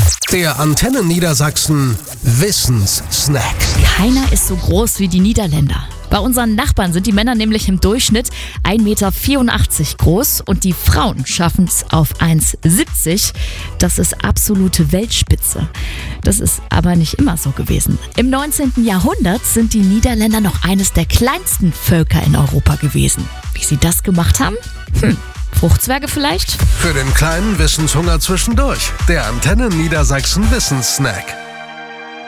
Der Antenne Niedersachsen Wissenssnack. Keiner ist so groß wie die Niederländer. Bei unseren Nachbarn sind die Männer nämlich im Durchschnitt 1,84 Meter groß und die Frauen schaffen es auf 1,70 Meter. Das ist absolute Weltspitze. Das ist aber nicht immer so gewesen. Im 19. Jahrhundert sind die Niederländer noch eines der kleinsten Völker in Europa gewesen. Wie sie das gemacht haben? Fruchtzwerge vielleicht? Für den kleinen Wissenshunger zwischendurch. Der Antenne Niedersachsen Wissenssnack.